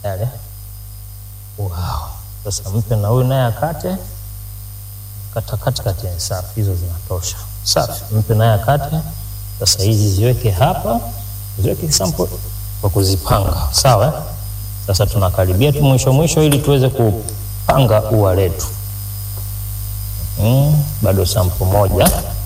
Tayari. Wow. Sasa mpe na huyu naye akate. Kata katikati ya safi, hizo zinatosha. Safi, mpe naye akate. Sasa hizi ziweke hapa, ziweke sample kwa kuzipanga. Sawa? Sasa tunakaribia tu mwisho ili tuweze kupanga ua letu. Bado sample moja.